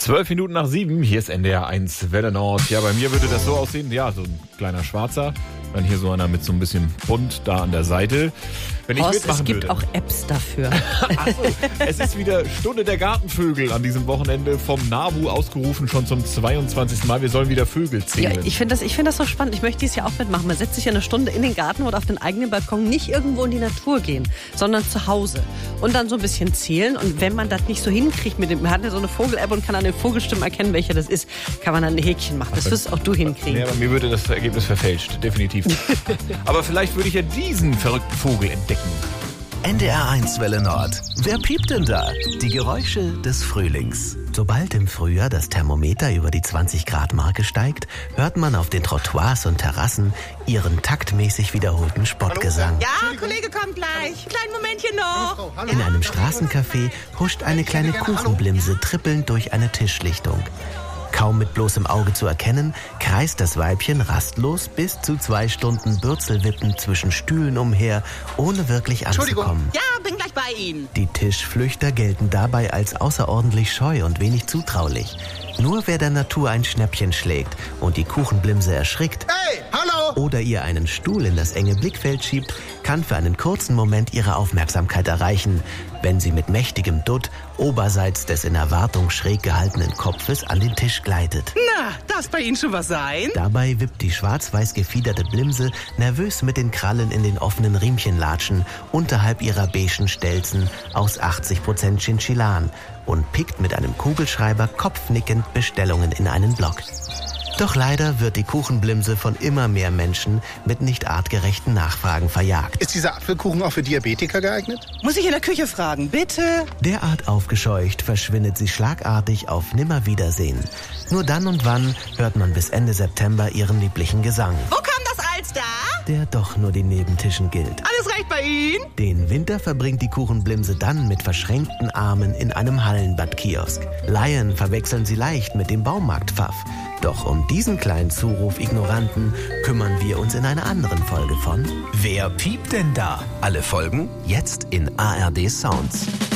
7:12, hier ist NDR 1 Welle Nord. Ja, bei mir würde das so aussehen, ja, so ein kleiner Schwarzer, dann hier so einer mit so ein bisschen bunt da an der Seite. Wenn ich Horst, mitmachen es gibt würde. auch Apps dafür. Achso, es ist wieder Stunde der Gartenvögel an diesem Wochenende vom NABU ausgerufen, schon zum 22. Mal. Wir sollen wieder Vögel Ja, zählen. ich finde das so spannend. Ich möchte dieses Jahr auch mitmachen. Man setzt sich eine Stunde in den Garten oder auf den eigenen Balkon, nicht irgendwo in die Natur gehen, sondern zu Hause. Und dann so ein bisschen zählen. Und wenn man das nicht so hinkriegt, man hat ja so eine Vogel-App und kann an den Vogelstimmen erkennen, welcher das ist, kann man dann ein Häkchen machen. Das wirst auch du hinkriegen. Ja, bei mir würde das Ergebnis verfälscht, definitiv. Aber vielleicht würde ich ja diesen verrückten Vogel entdecken. NDR 1 Welle Nord. Wer piept denn da? Die Geräusche des Frühlings. Sobald im Frühjahr das Thermometer über die 20-Grad-Marke steigt, hört man auf den Trottoirs und Terrassen ihren taktmäßig wiederholten Spottgesang. Ja, Kollege kommt gleich. Kleinen Momentchen noch. In einem Straßencafé huscht eine kleine Kuchenblimse trippelnd durch eine Tischlichtung. Kaum mit bloßem Auge zu erkennen, kreist das Weibchen rastlos bis zu 2 Stunden Bürzelwippend zwischen Stühlen umher, ohne wirklich anzukommen. Ja, bin gleich bei Ihnen. Die Tischflüchter gelten dabei als außerordentlich scheu und wenig zutraulich. Nur wer der Natur ein Schnäppchen schlägt und die Kuchenblimse erschrickt oder ihr einen Stuhl in das enge Blickfeld schiebt, kann für einen kurzen Moment ihre Aufmerksamkeit erreichen, wenn sie mit mächtigem Dutt oberseits des in Erwartung schräg gehaltenen Kopfes an den Tisch gleitet. Na, darf bei Ihnen schon was sein? Dabei wippt die schwarz-weiß gefiederte Blimse nervös mit den Krallen in den offenen Riemchenlatschen unterhalb ihrer beigen Stelzen aus 80% Chinchillan und pickt mit einem Kugelschreiber kopfnickend Bestellungen in einen Block. Doch leider wird die Kuchenblimse von immer mehr Menschen mit nicht artgerechten Nachfragen verjagt. Ist dieser Apfelkuchen auch für Diabetiker geeignet? Muss ich in der Küche fragen, bitte? Derart aufgescheucht verschwindet sie schlagartig auf Nimmerwiedersehen. Nur dann und wann hört man bis Ende September ihren lieblichen Gesang, Wo kam das Alster? der doch nur den Nebentischen gilt. Alles recht bei Ihnen? Den Winter verbringt die Kuchenblimse dann mit verschränkten Armen in einem Hallenbadkiosk. Laien verwechseln sie leicht mit dem Baumarktpfaff. Doch um diesen kleinen Zuruf Ignoranten kümmern wir uns in einer anderen Folge von Wer piept denn da? Alle Folgen Jetzt in ARD Sounds.